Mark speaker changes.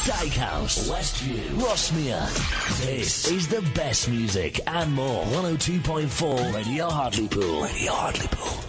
Speaker 1: Steakhouse, Westview, Rossmere. This is the best music and more. 102.4 Radio Hartlepool. Radio Hartlepool.